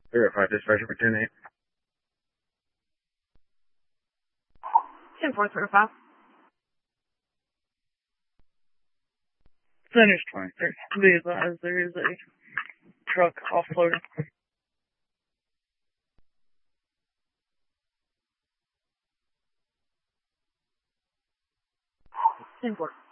Verify dispatch for 10-8. 10-4-3-5. Finish 23. Be advised there is a truck offloading. 10-4.